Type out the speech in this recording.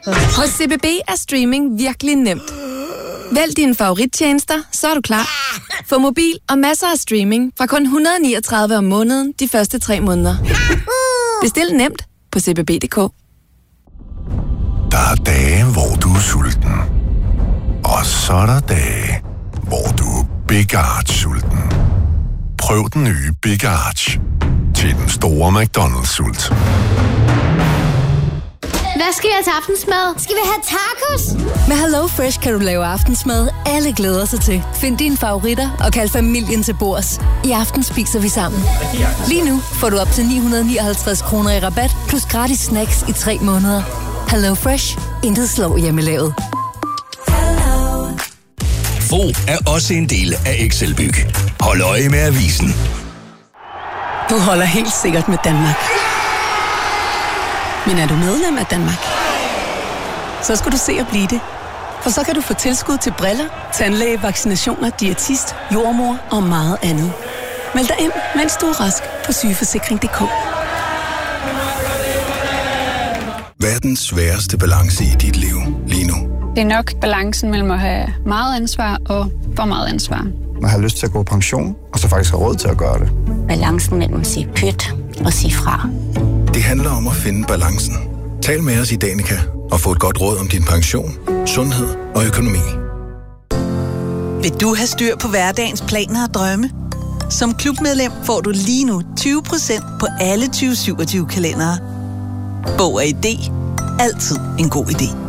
Hos CBB er streaming virkelig nemt. Vælg dine favoриttjenester, så er du klar. Få mobil og masser af streaming fra kun 139 om måneden de første 3 måneder. Bestil nemt på cbb.dk. Der er dage, hvor du er sulten. Og så er der dage, hvor du er Big Arch-sulten. Prøv den nye Big Arch til den store McDonald's-sult. Hvad skal jeg til aftensmad? Skal vi have tacos? Med Hello Fresh kan du lave aftensmad, alle glæder sig til. Find dine favoritter og kald familien til bords. I aften spiser vi sammen. Lige nu får du op til 959 kroner i rabat, plus gratis snacks i 3 måneder. Hello Fresh. Intet slår hjemmelavet. Bo er også en del af Excelbyg. Hold øje med avisen. Du holder helt sikkert med Danmark. Men er du medlem af Danmark? Så skal du se at blive det. For så kan du få tilskud til briller, tandlæge, vaccinationer, diætist, jordmor og meget andet. Meld dig ind, mens du er rask på sygeforsikring.dk. Verdens sværeste balance i dit liv lige nu. Det er nok balancen mellem at have meget ansvar og for meget ansvar. Man har lyst til at gå på pension, og så faktisk have råd til at gøre det. Balancen mellem at sige pyt og sige fra. Det handler om at finde balancen. Tal med os i Danica og få et godt råd om din pension, sundhed og økonomi. Vil du have styr på hverdagens planer og drømme? Som klubmedlem får du lige nu 20% på alle 2027 kalendere. Bog og idé. Altid en god idé.